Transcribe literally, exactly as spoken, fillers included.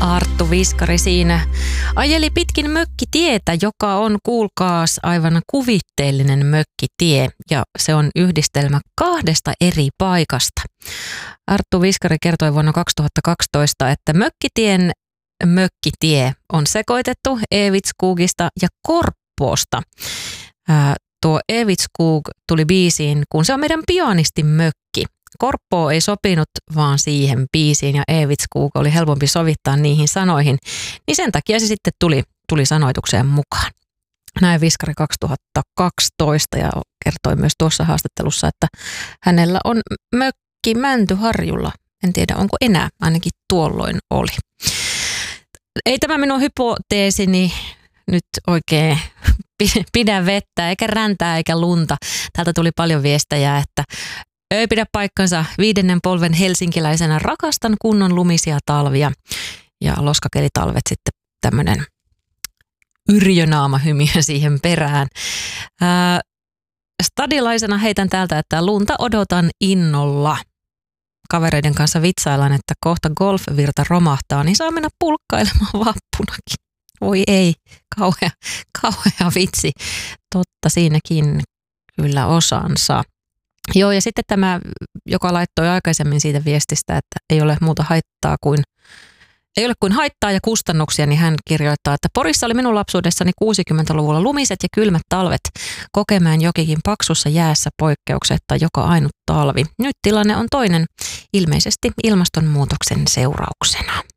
Arttu Viskari siinä ajeli pitkin mökkitietä, joka on, kuulkaas, aivan kuvitteellinen mökkitie, ja se on yhdistelmä kahdesta eri paikasta. Arttu Viskari kertoi vuonna kaksituhattakaksitoista, että mökkitien mökkitie on sekoitettu Evitskugista ja Korppoosta. Ää, tuo Evitskug tuli biisiin, kun se on meidän pianistin mökki. Korppoo ei sopinut vaan siihen biisiin ja Evitskug oli helpompi sovittaa niihin sanoihin, niin sen takia se sitten tuli, tuli sanoitukseen mukaan. Näin Viskari kaksituhattakaksitoista ja kertoi myös tuossa haastattelussa, että hänellä on mökki Mäntyharjulla. En tiedä, onko enää, ainakin tuolloin oli. Ei tämä minun hypoteesini nyt oikein pidä vettä, eikä räntää, eikä lunta. Täältä tuli paljon viestejä, että ei pidä paikkansa. Viidennen polven helsinkiläisenä rakastan kunnon lumisia talvia. Ja loskakelitalvet sitten tämmöinen yrjönaamahymiö siihen perään. Ää, stadilaisena heitän täältä, että lunta odotan innolla. Kavereiden kanssa vitsaillaan, että kohta golfvirta romahtaa, niin saa mennä pulkkailemaan vappunakin. Voi ei, kauhea, kauhea vitsi. Totta, siinäkin kyllä osansa. Joo, ja sitten tämä, joka laittoi aikaisemmin siitä viestistä, että ei ole muuta haittaa kuin, ei ole kuin haittaa ja kustannuksia, niin hän kirjoittaa, että Porissa oli minun lapsuudessani kuusikymmentäluvulla lumiset ja kylmät talvet. Kokemäen jokikin paksussa jäässä poikkeuksetta joka ainut talvi. Nyt tilanne on toinen, ilmeisesti ilmastonmuutoksen seurauksena.